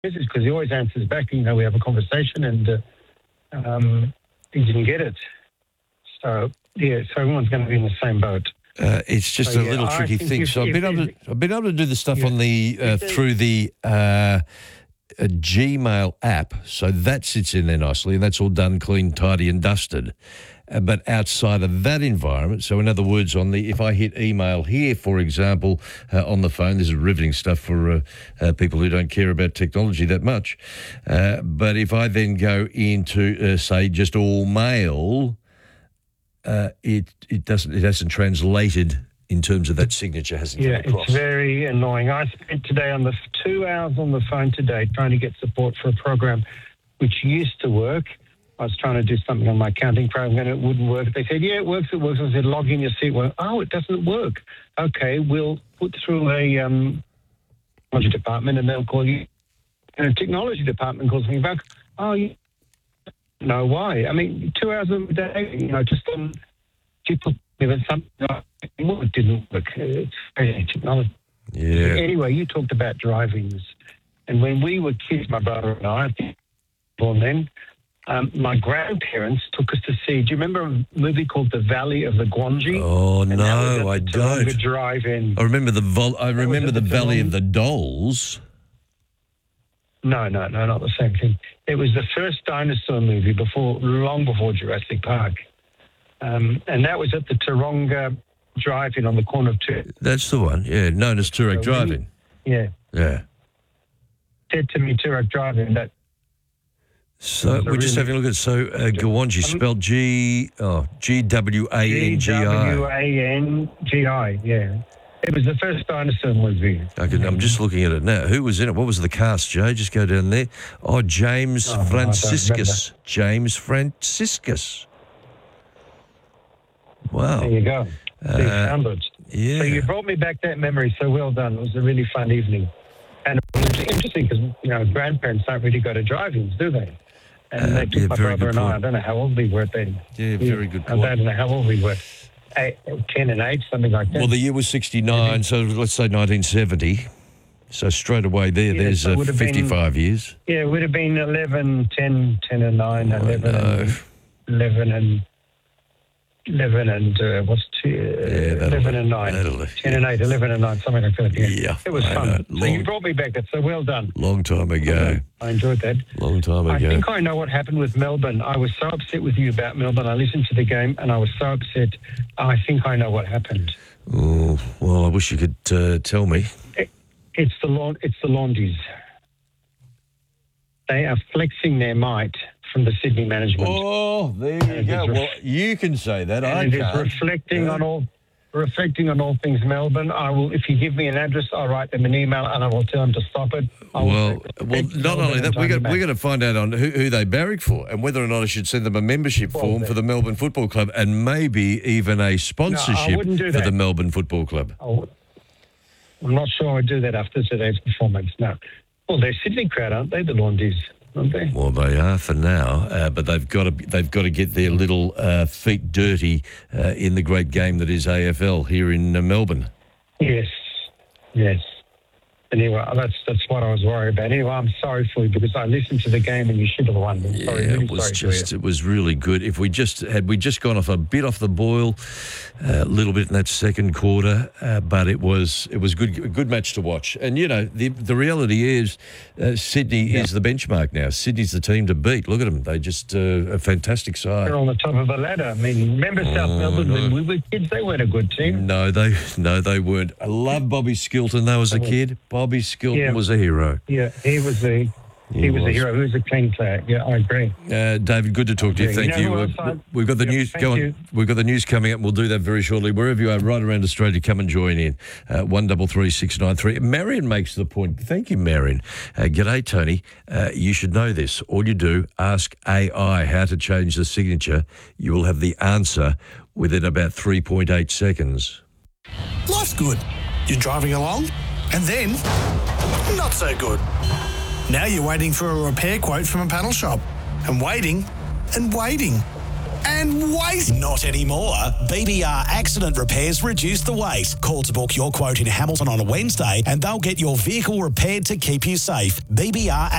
message because he always answers back. We have a conversation, and he didn't get it. So everyone's going to be in the same boat. It's just a little tricky thing. So I've been able to do the stuff on the through the Gmail app, so that sits in there nicely, and that's all done, clean, tidy, and dusted. But outside of that environment, so in other words, if I hit email here, for example, on the phone, this is riveting stuff for people who don't care about technology that much. But if I then go into, say, just all mail, it hasn't translated in terms of that signature, hasn't come across. It's very annoying. I spent today 2 hours on the phone today trying to get support for a program which used to work. I was trying to do something on my accounting program and it wouldn't work. They said, it works. I said, log in your seat. Well, it doesn't work. Okay, we'll put through a technology department and they'll call you. And a technology department calls me back. Oh, you know why? I mean, 2 hours a day, just on people, something it didn't work. It's crazy technology. Yeah. Anyway, you talked about drivings. And when we were kids, my brother and I think born then, my grandparents took us to see. Do you remember a movie called The Valley of the Gwangi? Oh no, I don't. Drive-in. I remember the Valley of the Dolls. No, not the same thing. It was the first dinosaur movie long before Jurassic Park, and that was at the Taronga Drive-in on the corner of Turek. That's the one, known as Turek Drive-in. Yeah. Said to me, Turek Drive-in, that. So we're just having a look at Gwangi spelled Gwangi. Gwangi, yeah. It was the first dinosaur movie. I'm just looking at it now. Who was in it? What was the cast, Jay? Just go down there. Oh, James Franciscus. James Franciscus. Wow. There you go. Yeah. So you brought me back that memory, so well done. It was a really fun evening. And it was interesting because, grandparents don't really go to drive-ins, do they? And they took my brother and I don't know how old we were then. Yeah, very good point. I don't know how old we were. 10 and 8, something like that. Well, the year was 69, so let's say 1970. So straight away there's 55 years. Yeah, it would have been 11, 10 and 9, 11 and 11 and what's 11 and 9, 10 and 8, 11 and 9, something like that. Yeah, it was fun. So you brought me back. That's so well done. Long time ago. I enjoyed that. Long time ago. I think I know what happened with Melbourne. I was so upset with you about Melbourne. I listened to the game and I was so upset. I think I know what happened. Oh, well, I wish you could tell me. It's the Laundies. They are flexing their might from the Sydney management. Oh, there you go. Well, you can say that. I can't. It is reflecting on all things Melbourne. I will, if you give me an address, I'll write them an email and I will tell them to stop it. Well, not only that, we're going to find out on who they barrack for and whether or not I should send them a membership form for the Melbourne Football Club and maybe even a sponsorship for the Melbourne Football Club. I'm not sure I'd do that after today's performance. No. Well, they're Sydney crowd, aren't they? The Laundies. Okay. Well, they are for now, but they've got to get their little feet dirty in the great game that is AFL here in Melbourne. Yes. Anyway, that's what I was worried about. Anyway, I'm sorry for you because I listened to the game and you should have won. It was really good. If we just gone off a bit off the boil, a little bit in that second quarter, but it was a good match to watch. And the reality is, Sydney is the benchmark now. Sydney's the team to beat. Look at them; they just a fantastic side. They're on the top of the ladder. I mean, remember South Melbourne when we were kids? They weren't a good team. No, they weren't. I loved Bobby Skilton though as a kid. Bobby Skilton was a hero. Yeah, he was a hero. He was a clean player. Yeah, I agree. David, good to talk to you. Thank you. We've got the news. Go on. We've got the news coming up. We'll do that very shortly. Wherever you are, right around Australia, come and join in. 133693. Marion makes the point. Thank you, Marion. G'day, Tony. You should know this. All you do, ask AI how to change the signature. You will have the answer within about 3.8 seconds. Life's good. You're driving along, and then not so good. Now you're waiting for a repair quote from a panel shop. And waiting, and waiting, and waiting. Not anymore. BBR Accident Repairs reduce the wait. Call to book your quote in Hamilton on a Wednesday and they'll get your vehicle repaired to keep you safe. BBR